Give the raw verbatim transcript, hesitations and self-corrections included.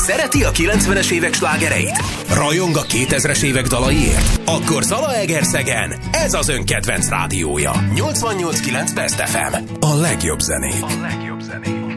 Szereti a kilencvenes évek slágereit? Rajong a kétezres évek dalaiért? Akkor Zalaegerszegen ez az ön kedvenc rádiója. nyolcvannyolc kilenc Best ef em. A legjobb zenék. A legjobb zenék.